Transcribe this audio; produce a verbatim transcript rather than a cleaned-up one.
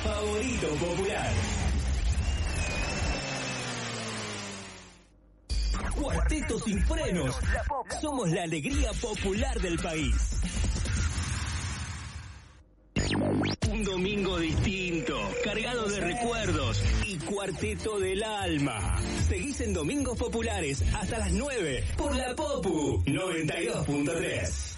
favorito popular. Cuarteto sin frenos. Somos la alegría popular del país. Un domingo distinto, cargado de recuerdos y Cuarteto del Alma. Seguís en Domingos Populares hasta las nueve por la Popu noventa y dos punto tres.